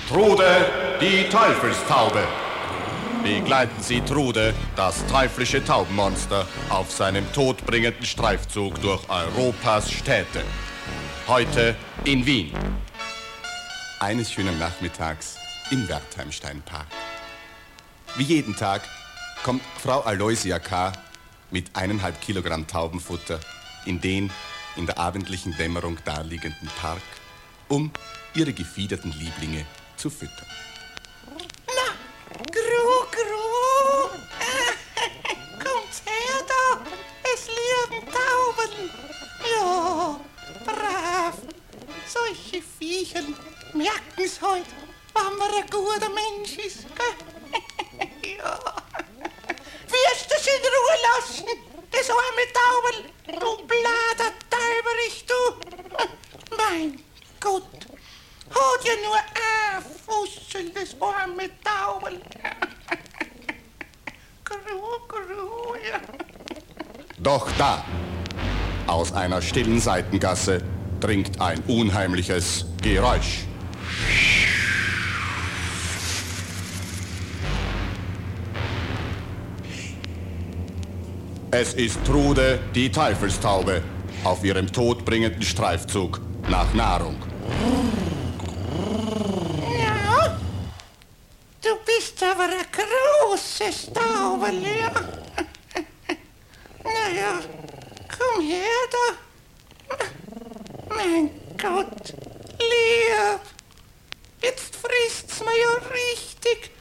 Trude, die Teufelstaube. Begleiten Sie Trude, das teuflische Taubenmonster, auf seinem todbringenden Streifzug durch Europas Städte. Heute in Wien. Eines schönen Nachmittags im Wertheimsteinpark. Wie jeden Tag kommt Frau Aloysia K. mit 1,5 Kilogramm Taubenfutter in den in der abendlichen Dämmerung daliegenden Park, um ihre gefiederten Lieblinge zu füttern. Na, Gru, kommt her da, es lieben Tauben. Ja, brav, solche Viechen merken's heut, wann man ein guter Mensch ist, gell? Ja. Wirst du's in Ruhe lassen, das arme Taubel, du blader Tauberich, du. Mein Gott, hat ja nur ein Fussel, das arme Taubel. Gru, ja. Doch da, aus einer stillen Seitengasse, dringt ein unheimliches Geräusch. Es ist Trude, die Teufelstaube, auf ihrem todbringenden Streifzug nach Nahrung. Ja, du bist aber ein großes Taubel, ja. Na ja, komm her da. Mein Gott, lieb, jetzt frisst's mir ja richtig.